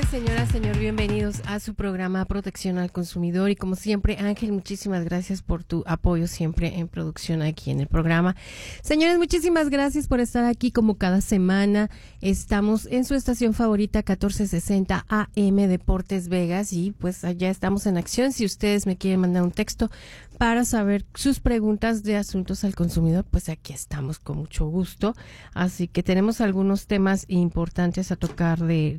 tardes, señora, señor. Bienvenidos a su programa Protección al Consumidor. Y como siempre, Ángel, muchísimas gracias por tu apoyo siempre en producción aquí en el programa. Señores, muchísimas gracias por estar aquí como cada semana. Estamos en su estación favorita, 1460 AM Deportes Vegas. Y pues allá estamos en acción. Si ustedes me quieren mandar un texto para saber sus preguntas de asuntos al consumidor, pues aquí estamos con mucho gusto. Así que tenemos algunos temas importantes a tocar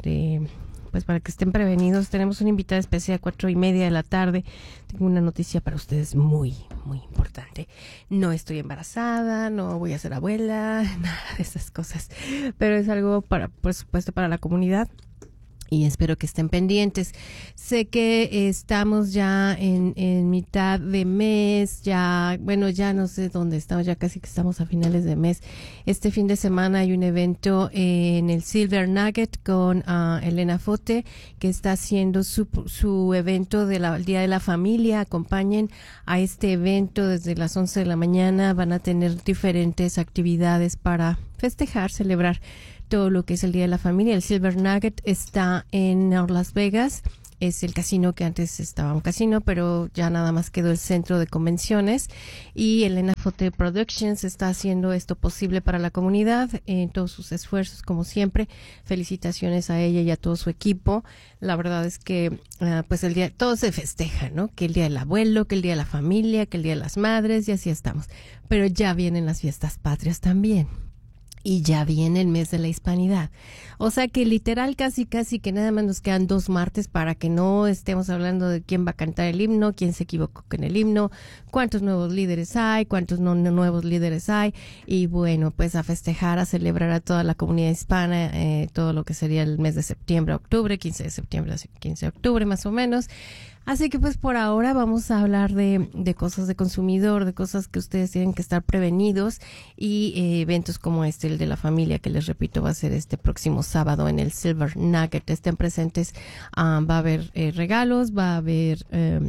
pues para que estén prevenidos. Tenemos una invitada especial a 4:30 de la tarde. Tengo una noticia para ustedes muy, muy importante. No estoy embarazada, no voy a ser abuela, nada de esas cosas. Pero es algo para, por supuesto, para la comunidad. Y espero que estén pendientes. Sé que estamos ya en mitad de mes, ya no sé dónde estamos, ya casi que estamos a finales de mes. Este fin de semana hay un evento en el Silver Nugget con Elena Fote, que está haciendo su evento del Día de la Familia. Acompañen a este evento desde las 11 de la mañana. Van a tener diferentes actividades para festejar, celebrar todo lo que es el Día de la Familia. El Silver Nugget está en Las Vegas. Es el casino que antes estaba un casino, pero ya nada más quedó el centro de convenciones. Y Elena Fote Productions está haciendo esto posible para la comunidad en todos sus esfuerzos, como siempre. Felicitaciones a ella y a todo su equipo. La verdad es que pues el día, todo se festeja, ¿no? Que el Día del Abuelo, que el Día de la Familia, que el Día de las Madres, y así estamos. Pero ya vienen las fiestas patrias también. Y ya viene el mes de la hispanidad. O sea que literal casi que nada más nos quedan 2 martes para que no estemos hablando de quién va a cantar el himno, quién se equivocó con el himno, cuántos nuevos líderes hay, cuántos no nuevos líderes hay. Y bueno, pues a festejar, a celebrar a toda la comunidad hispana, todo lo que sería el mes de septiembre, octubre, 15 de septiembre, 15 de octubre más o menos. Así que pues por ahora vamos a hablar de cosas de consumidor, de cosas que ustedes tienen que estar prevenidos, y eventos como el de la familia, que les repito va a ser este próximo sábado en el Silver Nugget. Estén presentes, va a haber regalos, va a haber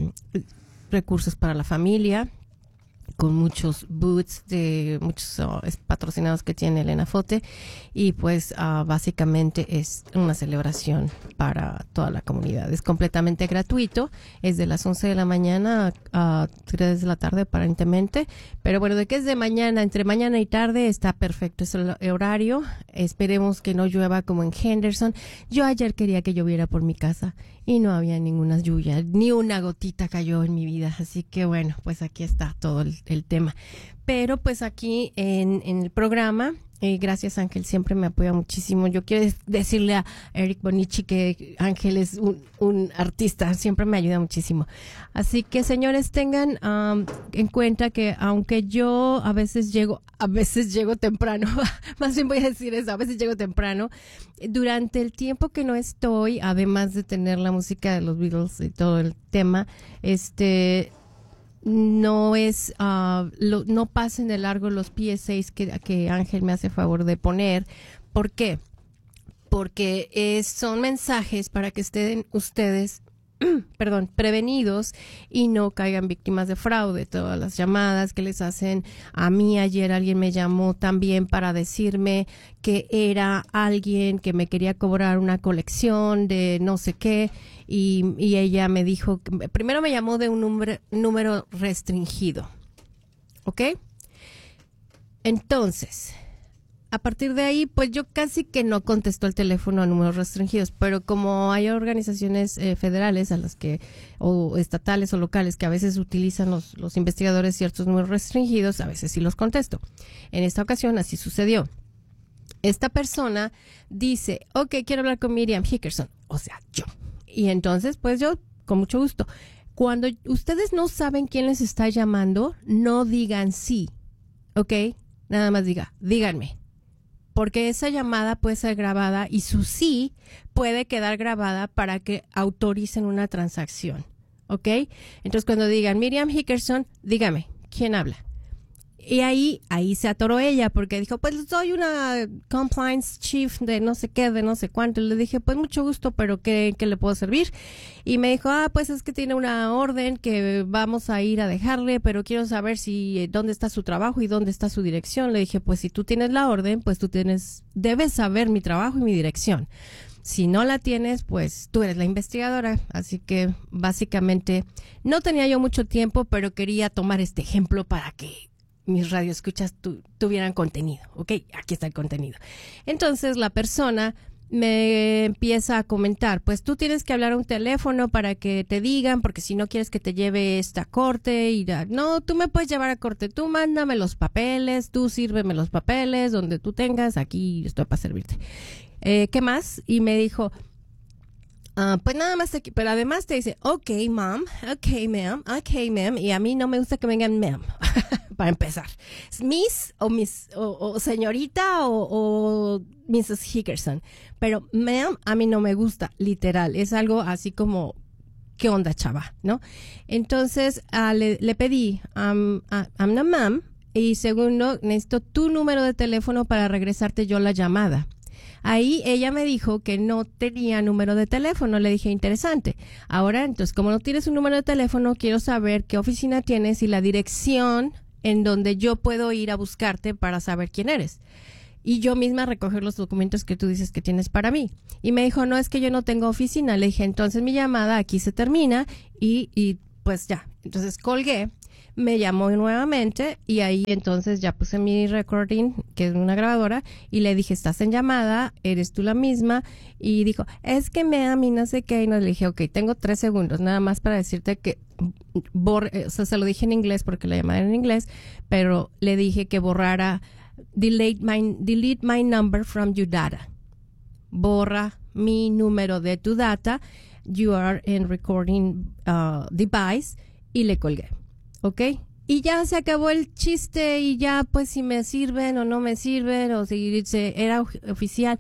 recursos para la familia, con muchos booths de muchos patrocinados que tiene Elena Fote, y pues básicamente es una celebración para toda la comunidad. Es completamente gratuito, es de las 11 de la mañana a 3 de la tarde aparentemente, pero bueno, de que es de mañana, entre mañana y tarde está perfecto, es el horario. Esperemos que no llueva como en Henderson. Yo ayer quería que lloviera por mi casa y no había ninguna lluvia, ni una gotita cayó en mi vida, así que bueno, pues aquí está todo el tema. Pero pues aquí en el programa, gracias Ángel, siempre me apoya muchísimo. Yo quiero decirle a Eric Bonici que Ángel es un artista, siempre me ayuda muchísimo. Así que señores, tengan en cuenta que aunque yo a veces llego temprano, más bien voy a decir eso, a veces llego temprano, durante el tiempo que no estoy, además de tener la música de los Beatles y todo el tema, no es, no pasen de largo los PSAs que Ángel me hace favor de poner. ¿Por qué? Porque son mensajes para que estén ustedes prevenidos y no caigan víctimas de fraude. Todas las llamadas que les hacen a mí, ayer alguien me llamó también para decirme que era alguien que me quería cobrar una colección de no sé qué, y ella me dijo, primero me llamó de un número restringido, ¿ok? Entonces, a partir de ahí, pues yo casi que no contesto el teléfono a números restringidos, pero como hay organizaciones federales a las que, o estatales o locales, que a veces utilizan los investigadores ciertos números restringidos, a veces sí los contesto. En esta ocasión así sucedió. Esta persona dice, ok, quiero hablar con Miriam Hickerson, o sea, yo. Y entonces, pues yo, con mucho gusto. Cuando ustedes no saben quién les está llamando, no digan sí, ¿ok? Nada más díganme. Porque esa llamada puede ser grabada y su sí puede quedar grabada para que autoricen una transacción, ¿ok? Entonces, cuando digan Miriam Hickerson, dígame, ¿quién habla? Y ahí se atoró ella, porque dijo, pues soy una compliance chief de no sé qué, de no sé cuánto. Y le dije, pues mucho gusto, pero ¿qué le puedo servir? Y me dijo, pues es que tiene una orden que vamos a ir a dejarle, pero quiero saber dónde está su trabajo y dónde está su dirección. Le dije, pues si tú tienes la orden, pues debes saber mi trabajo y mi dirección. Si no la tienes, pues tú eres la investigadora. Así que básicamente no tenía yo mucho tiempo, pero quería tomar este ejemplo para que mis radioescuchas tuvieran contenido. Ok, aquí está el contenido. Entonces la persona me empieza a comentar, pues tú tienes que hablar a un teléfono para que te digan, porque si no quieres que te lleve esta corte, no, tú me puedes llevar a corte, tú mándame los papeles, tú sírveme los papeles, donde tú tengas, aquí estoy para servirte. ¿Qué más? Y me dijo, pues nada más aquí, pero además te dice, ok, ma'am, y a mí no me gusta que vengan ma'am, para empezar. Miss o señorita o Mrs. Hickerson, pero ma'am a mí no me gusta, literal, es algo así como, ¿qué onda, chava? ¿No? Entonces le pedí, I'm not ma'am, y segundo, necesito tu número de teléfono para regresarte yo la llamada. Ahí ella me dijo que no tenía número de teléfono. Le dije, interesante. Ahora, entonces, como no tienes un número de teléfono, quiero saber qué oficina tienes y la dirección en donde yo puedo ir a buscarte para saber quién eres. Y yo misma recoger los documentos que tú dices que tienes para mí. Y me dijo, no, es que yo no tengo oficina. Le dije, entonces mi llamada aquí se termina y pues ya. Entonces colgué. Me llamó nuevamente y ahí entonces ya puse mi recording, que es una grabadora, y le dije, estás en llamada, eres tú la misma, y dijo, es que a mí no sé qué, y le dije, ok, tengo 3 segundos nada más para decirte que o sea, se lo dije en inglés porque la llamada era en inglés, pero le dije que borrara, delete my number from your data, borra mi número de tu data, you are in recording device, y le colgué. ¿Ok? Y ya se acabó el chiste y ya pues si me sirven o no me sirven o si era oficial.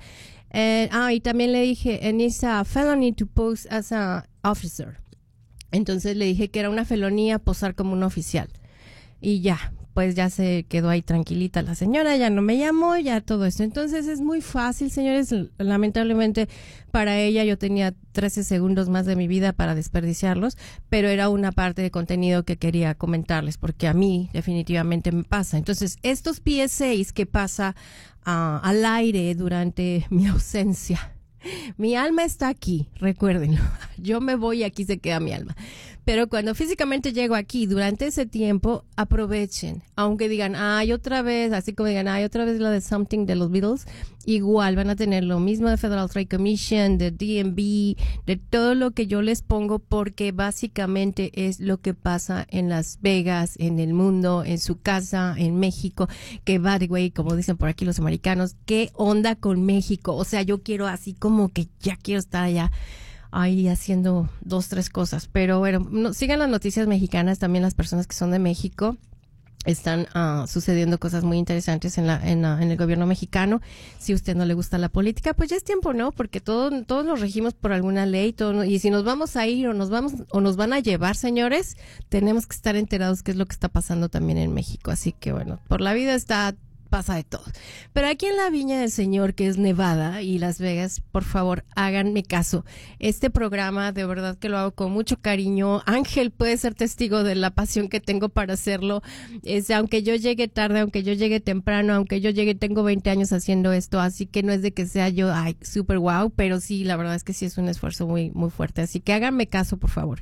Y también le dije, and it's a felony to pose as an officer. Entonces le dije que era una felonía posar como un oficial. Y ya, pues ya se quedó ahí tranquilita la señora, ya no me llamó, ya todo esto. Entonces es muy fácil, señores. Lamentablemente para ella yo tenía 13 segundos más de mi vida para desperdiciarlos, pero era una parte de contenido que quería comentarles porque a mí definitivamente me pasa. Entonces estos PSAs que pasa al aire durante mi ausencia, mi alma está aquí, recuérdenlo. Yo me voy y aquí se queda mi alma. Pero cuando físicamente llego aquí, durante ese tiempo, aprovechen. Aunque digan, otra vez, así como digan, otra vez la de Something de los Beatles, igual van a tener lo mismo de Federal Trade Commission, de DMV, de todo lo que yo les pongo, porque básicamente es lo que pasa en Las Vegas, en el mundo, en su casa, en México, que by the way, como dicen por aquí los americanos, ¿qué onda con México? O sea, yo quiero así como que ya quiero estar allá, ahí haciendo 2, 3 cosas. Pero bueno, sigan las noticias mexicanas, también las personas que son de México. Están sucediendo cosas muy interesantes en el gobierno mexicano. Si a usted no le gusta la política, pues ya es tiempo, ¿no? Porque todos nos regimos por alguna ley, y si nos vamos a ir o nos van a llevar, señores, tenemos que estar enterados qué es lo que está pasando también en México. Así que bueno, por la vida pasa de todo. Pero aquí en la Viña del Señor, que es Nevada y Las Vegas, por favor, háganme caso. Este programa, de verdad que lo hago con mucho cariño. Ángel puede ser testigo de la pasión que tengo para hacerlo. Aunque yo llegue tarde, aunque yo llegue temprano, tengo 20 años haciendo esto, así que no es de que sea yo, super wow, pero sí, la verdad es que sí es un esfuerzo muy, muy fuerte. Así que háganme caso, por favor.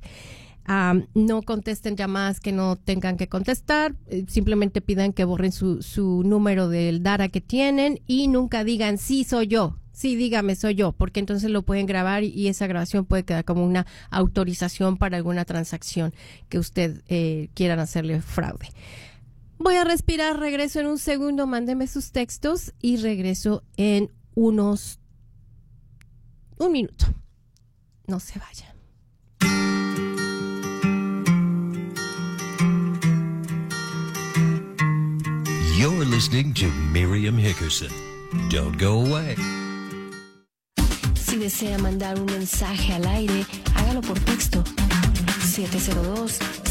No contesten llamadas que no tengan que contestar, simplemente pidan que borren su número del data que tienen y nunca digan sí soy yo, sí dígame soy yo, porque entonces lo pueden grabar y esa grabación puede quedar como una autorización para alguna transacción que usted quieran hacerle fraude. Voy a respirar, regreso en un segundo, mándeme sus textos y regreso en un minuto. No se vayan. You're listening to Miriam Hickerson. Don't go away. Si desea mandar un mensaje al aire, hágalo por texto 702